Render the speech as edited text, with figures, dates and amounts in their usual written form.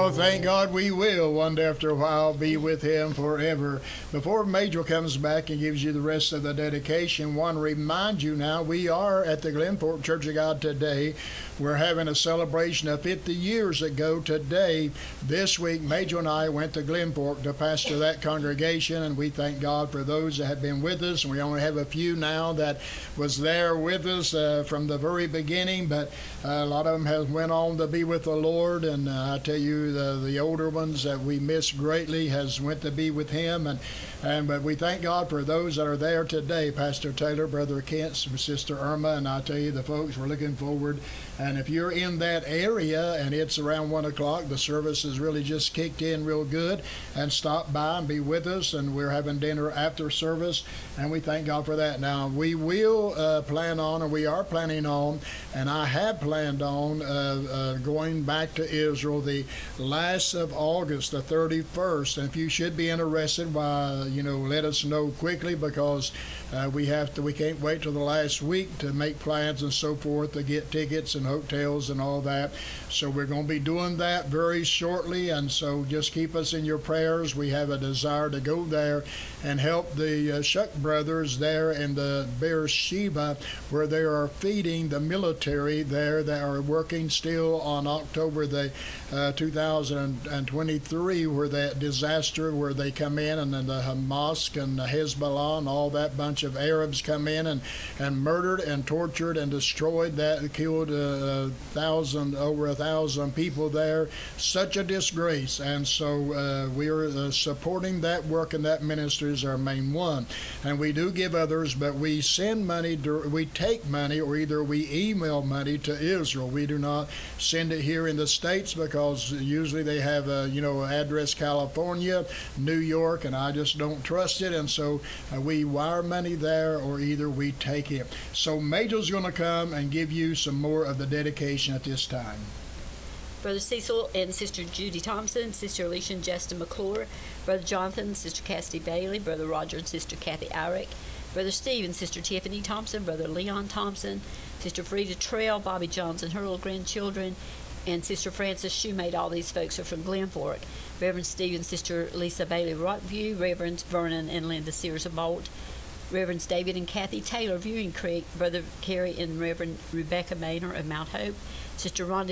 Oh, thank God we will one day after a while be with him forever. Before Major comes back and gives you the rest of the dedication, I want to remind you now we are at the Glenport Church of God today. We're having a celebration of 50 years ago today. This week, Major and I went to Glenport to pastor that congregation, and we thank God for those that have been with us. And we only have a few now that was there with us from the very beginning, but a lot of them have went on to be with the Lord. And I tell you, the older ones that we miss greatly has went to be with Him. But we thank God for those that are there today. Pastor Taylor, Brother Kent, Sister Irma, and I tell you, the folks, we're looking forward. And if you're in that area and it's around 1 o'clock, the service has really just kicked in real good, and stop by and be with us. And we're having dinner after service, and we thank God for that. Now, we will plan on, or we are planning on, and I have planned on going back to Israel the last of August, the 31st. And if you should be interested, why, let us know quickly, because we can't wait till the last week to make plans and so forth to get tickets and hotels and all that. So we're going to be doing that very shortly, and so just keep us in your prayers. We have a desire to go there and help the Shuck brothers there in the Beersheba, where they are feeding the military there that are working still on October the 2023, where that disaster where they come in, and then the Hamas and the Hezbollah and all that bunch of Arabs come in and murdered and tortured and destroyed that, killed over 1,000 people there. Such a disgrace. And so we are supporting that work, and that ministry is our main one. And we do give others, but we send money, we take money, or either we email money to Israel. We do not send it here in the States, because usually they have address California, New York, and I just don't trust it. And so we wire money there, or either we take it. So Major's going to come and give you some more of the dedication at this time. Brother Cecil and Sister Judy Thompson, Sister Alicia and Justin McClure, Brother Jonathan, Sister Cassidy Bailey, Brother Roger and Sister Kathy Irick, Brother Steve and Sister Tiffany Thompson, Brother Leon Thompson, Sister Frida Trail, Bobby Jones and her little grandchildren, and Sister Frances Shoemate. All these folks are from Glenfork. Reverend Steve and Sister Lisa Bailey Rockview, Reverends Vernon and Linda Sears of Bolt, Reverends David and Kathy Taylor, Viewing Creek, Brother Carrie and Reverend Rebecca Maynor of Mount Hope, Sister Rhonda